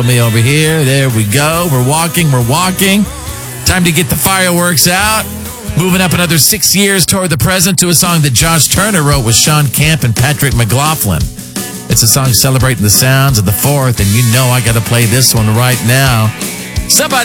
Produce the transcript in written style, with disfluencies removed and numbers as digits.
Me over here. There we go. We're walking. Time to get the fireworks out. Moving up another 6 years toward the present to a song that Josh Turner wrote with Sean Kemp and Patrick McLaughlin. It's a song celebrating the sounds of the 4th, and you know I got to play this one right now. Somebody